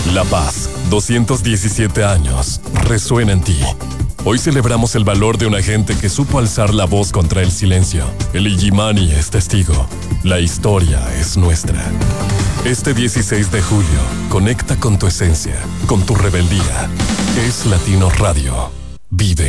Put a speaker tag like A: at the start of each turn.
A: La Paz, 217 años, resuena en ti. Hoy celebramos el valor de una gente que supo alzar la voz contra el silencio. El Illimani es testigo. La historia es nuestra. Este 16 de julio, conecta con tu esencia, con tu rebeldía. Es Latino Radio. Vive.